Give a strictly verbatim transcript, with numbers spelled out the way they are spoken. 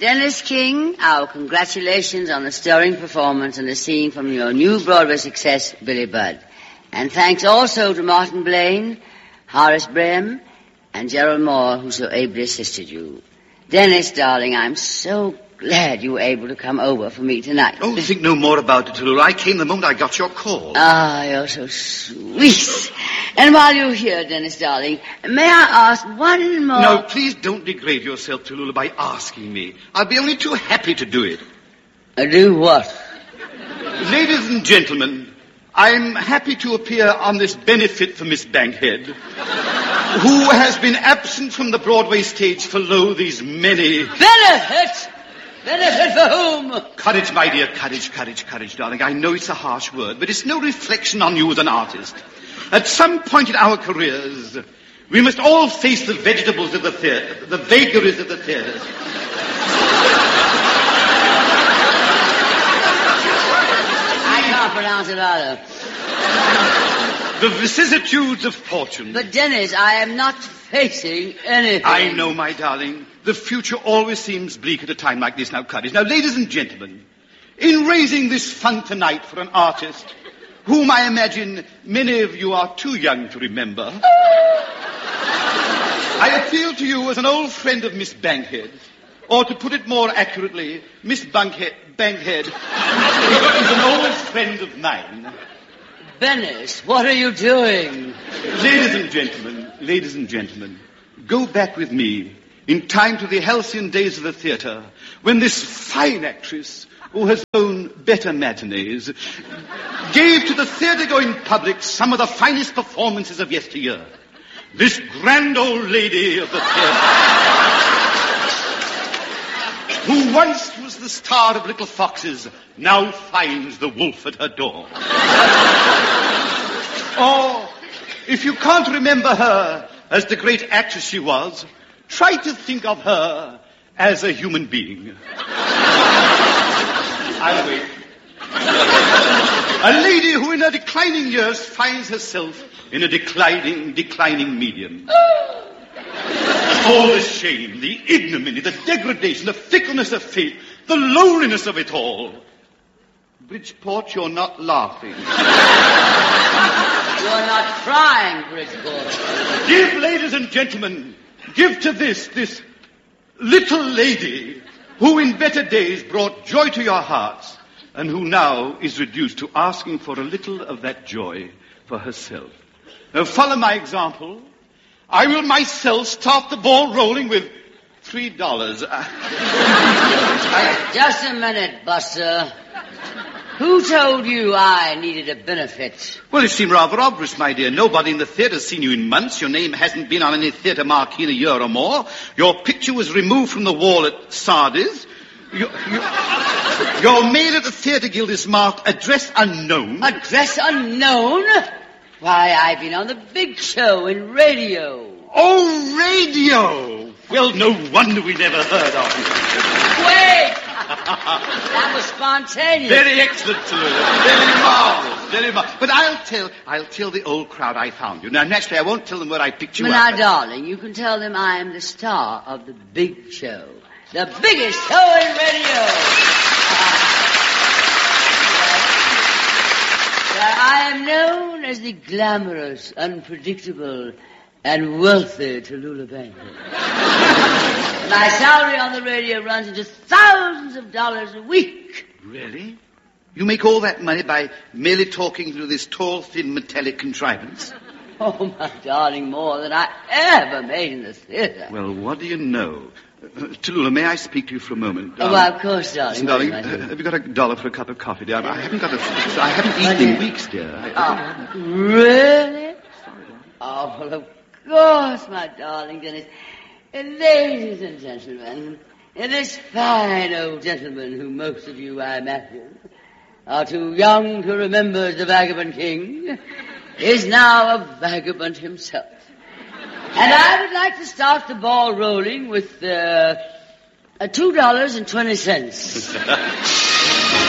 Dennis King, our congratulations on the stirring performance and the scene from your new Broadway success, Billy Budd. And thanks also to Martin Blaine, Horace Brehm, and Gerald Moore, who so ably assisted you. Dennis, darling, I'm so glad you were able to come over for me tonight. Oh, think no more about it, Tallulah. I came the moment I got your call. Ah, you're so sweet. And while you're here, Dennis, darling, may I ask one more... No, please don't degrade yourself, Tallulah, by asking me. I'll be only too happy to do it. Uh, do what? Ladies and gentlemen, I'm happy to appear on this benefit for Miss Bankhead, who has been absent from the Broadway stage for, lo, these many... Benefit? Benefit for whom? Courage, my dear, courage, courage, courage, darling. I know it's a harsh word, but it's no reflection on you as an artist. At some point in our careers, we must all face the vegetables of the theatre, the vagaries of the theatres. I can't pronounce it either. The vicissitudes of fortune. But, Dennis, I am not facing anything. I know, my darling. The future always seems bleak at a time like this. Now, courage. Now, ladies and gentlemen, in raising this fund tonight for an artist whom I imagine many of you are too young to remember, I appeal to you as an old friend of Miss Bankhead, or to put it more accurately, Miss Bankhead, Bankhead is an old friend of mine. Dennis, what are you doing? Ladies and gentlemen, ladies and gentlemen, go back with me in time to the halcyon days of the theatre, when this fine actress, who has known better matinees, gave to the theatre-going public some of the finest performances of yesteryear. This grand old lady of the theatre, who once was the star of Little Foxes, now finds the wolf at her door. Or, if you can't remember her as the great actress she was, try to think of her as a human being. I'll wait. A lady who in her declining years finds herself in a declining, declining medium. All the shame, the ignominy, the degradation, the fickleness of fate, the loneliness of it all. Bridgeport, you're not laughing. You're not crying, Bridgeport. Give, ladies and gentlemen, give to this, this little lady who in better days brought joy to your hearts and who now is reduced to asking for a little of that joy for herself. Now follow my example. I will myself start the ball rolling with three dollars. I... Just a minute, Buster. Who told you I needed a benefit? Well, it seemed rather obvious, my dear. Nobody in the theatre's seen you in months. Your name hasn't been on any theatre marquee in a year or more. Your picture was removed from the wall at Sardis. Your, your, your mail at the Theatre Guild is marked Address Unknown. Address Unknown? Why, I've been on the big show in radio. Oh, radio! Well, no wonder we never heard of you. Wait! That was spontaneous. Very excellent, Tallulah. Very marvelous. Very marvelous. But I'll tell, I'll tell the old crowd I found you. Now, naturally, I won't tell them where I picked you well, up. Now, darling, you can tell them I am the star of the big show. The biggest show in radio. I am known as the glamorous, unpredictable, and wealthy Tallulah Bankhead. My salary on the radio runs into thousands of dollars a week. Really? You make all that money by merely talking through this tall, thin, metallic contrivance? Oh, my darling, more than I ever made in the theatre. Well, what do you know? Uh, Tallulah, may I speak to you for a moment? Oh, um, well, of course, darling. Listen, darling, uh, have you got a dollar for a cup of coffee, dear? I haven't got a... I haven't eaten in weeks, dear. I, oh, really? Oh, well, of course, my darling Dennis. And ladies and gentlemen, and this fine old gentleman who most of you, I imagine, are too young to remember as the Vagabond King, is now a vagabond himself. And I would like to start the ball rolling with uh, uh, two dollars and twenty cents.